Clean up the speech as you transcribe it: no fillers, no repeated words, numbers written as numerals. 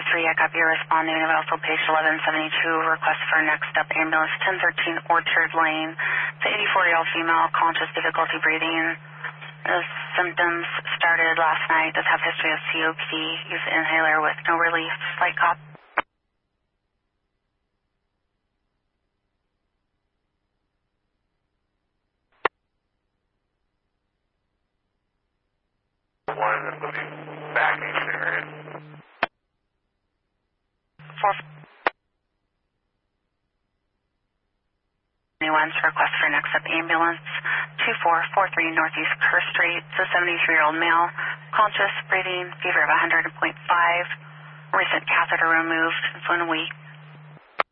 I copy your responding. I've also page 1172, request for next up ambulance, 1013 Orchard Lane. It's an 84-year-old female, conscious, difficulty breathing. The symptoms started last night, does have history of COPD, use inhaler with no relief, slight cough. One that will be backing area. 421's request for next up ambulance, 2443 Northeast Kerr Street. It's a 73-year-old male, conscious, breathing, fever of 100.5, recent catheter removed, it's 1 week.